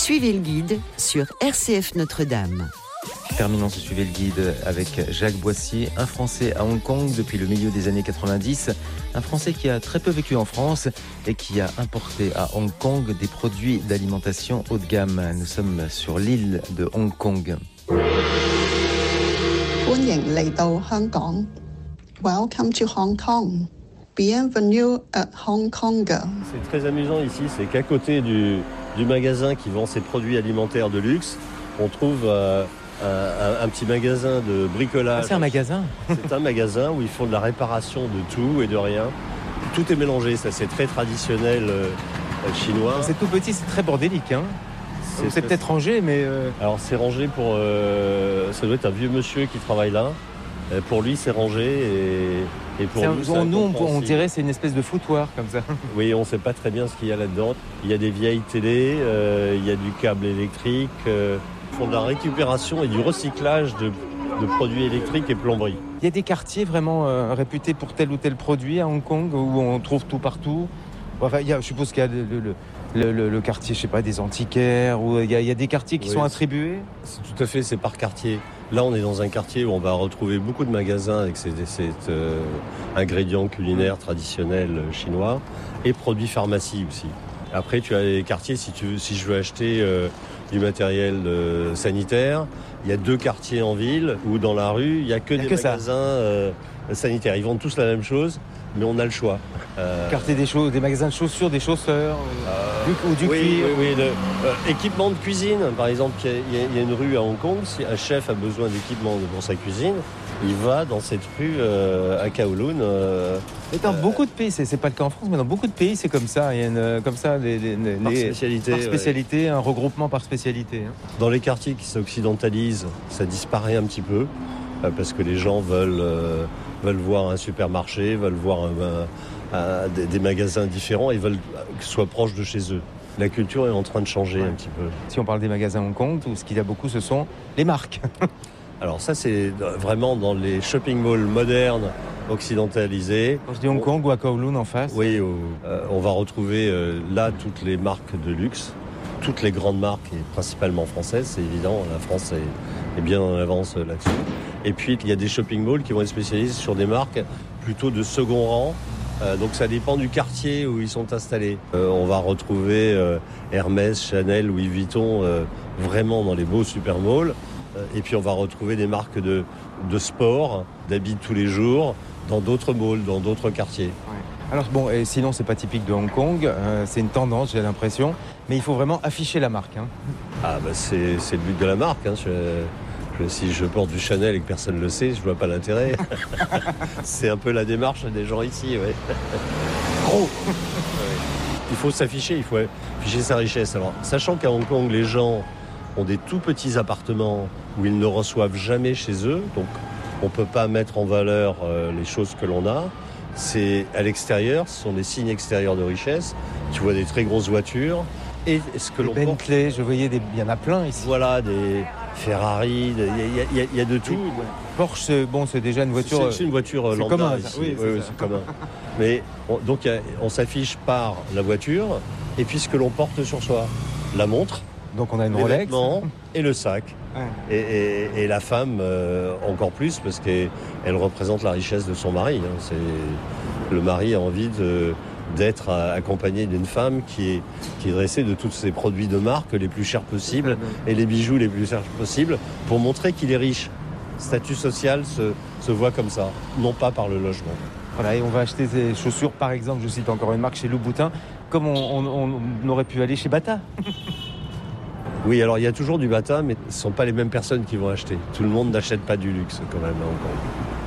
Suivez le guide sur RCF Notre-Dame. Terminons ce Suivez le guide avec Jacques Boissier, un Français à Hong Kong depuis le milieu des années 90. Un Français qui a très peu vécu en France et qui a importé à Hong Kong des produits d'alimentation haut de gamme. Nous sommes sur l'île de Hong Kong. 歡迎嚟到香港 Welcome to Hong Kong. Bienvenue at Hong Kong. C'est très amusant ici, c'est qu'à côté du magasin qui vend ses produits alimentaires de luxe, on trouve un petit magasin de bricolage. Ah, c'est un magasin. C'est un magasin où ils font de la réparation de tout et de rien. Tout est mélangé, ça c'est très traditionnel chinois. C'est tout petit, c'est très bordélique. Hein. C'est peut-être rangé, mais... Alors c'est rangé pour... ça doit être un vieux monsieur qui travaille là. Pour lui c'est rangé et pour nous c'est on dirait c'est une espèce de foutoir comme ça. Oui, on ne sait pas très bien ce qu'il y a là-dedans. Il y a des vieilles télés, il y a du câble électrique. Ils font de la récupération et du recyclage de produits électriques et plomberie. Il y a des quartiers vraiment réputés pour tel ou tel produit à Hong Kong où on trouve tout partout. Enfin, je suppose qu'il y a le quartier, je sais pas, des antiquaires, où il y a des quartiers qui sont attribués. Tout à fait, c'est par quartier. Là, on est dans un quartier où on va retrouver beaucoup de magasins avec cet ingrédients culinaires traditionnels chinois et produits pharmacie aussi. Après, tu as les quartiers, si je veux acheter du matériel sanitaire, il y a 2 quartiers en ville où dans la rue, il n'y a que des magasins sanitaires. Ils vendent tous la même chose, mais on a le choix. Quartier des magasins de chaussures, des chausseurs, du cuir. Oui. Équipement de cuisine, par exemple, il y a une rue à Hong Kong, si un chef a besoin d'équipement pour sa cuisine, il va dans cette rue à Kowloon. Et dans beaucoup de pays, c'est pas le cas en France, mais dans beaucoup de pays, c'est comme ça. Il y a par spécialité, un regroupement par spécialité. Dans les quartiers qui s'occidentalisent, ça disparaît un petit peu, parce que les gens veulent voir un supermarché, veulent voir des magasins différents et veulent que ce soit proche de chez eux. La culture est en train de changer un petit peu. Si on parle des magasins Hong Kong, ce qu'il y a beaucoup, ce sont les marques. Alors ça, c'est vraiment dans les shopping malls modernes, occidentalisés. Quand je dis Hong Kong ou à Kowloon en face. Oui, on va retrouver là toutes les marques de luxe, toutes les grandes marques, et principalement françaises, c'est évident. La France est bien en avance là-dessus. Et puis, il y a des shopping malls qui vont être spécialisés sur des marques plutôt de second rang. Donc ça dépend du quartier où ils sont installés. On va retrouver Hermès, Chanel, Louis Vuitton vraiment dans les beaux super malls. Et puis on va retrouver des marques de sport, d'habits de tous les jours, dans d'autres malls, dans d'autres quartiers. Ouais. Alors bon, et sinon c'est pas typique de Hong Kong, c'est une tendance, j'ai l'impression, mais il faut vraiment afficher la marque. Hein. Ah bah c'est le but de la marque. Hein. Si je porte du Chanel et que personne ne le sait, je vois pas l'intérêt. C'est un peu la démarche des gens ici, ouais. Gros. Il faut s'afficher, il faut afficher sa richesse. Alors, sachant qu'à Hong Kong, les gens ont des tout petits appartements où ils ne reçoivent jamais chez eux, donc on peut pas mettre en valeur les choses que l'on a. C'est à l'extérieur, ce sont des signes extérieurs de richesse. Tu vois des très grosses voitures. Et ce que l'on Bentley, je voyais il y en a plein ici. Voilà, des Ferrari, il y a de tout. Porsche, c'est déjà une voiture. C'est une voiture lambda. C'est commun, ici. oui, c'est commun. Mais donc on s'affiche par la voiture et puis ce que l'on porte sur soi, la montre. Donc on a une les Rolex vêtements et le sac. Ouais. Et la femme encore plus parce qu'elle représente la richesse de son mari. Hein. Le mari a envie d'être accompagné d'une femme qui est dressée de tous ces produits de marque les plus chers possibles et les bijoux les plus chers possibles pour montrer qu'il est riche. Statut social se voit comme ça, non pas par le logement. Voilà, et on va acheter des chaussures, par exemple, je cite encore une marque, chez Louboutin, comme on aurait pu aller chez Bata. Oui, alors il y a toujours du Bata, mais ce ne sont pas les mêmes personnes qui vont acheter. Tout le monde n'achète pas du luxe quand même à Hong Kong.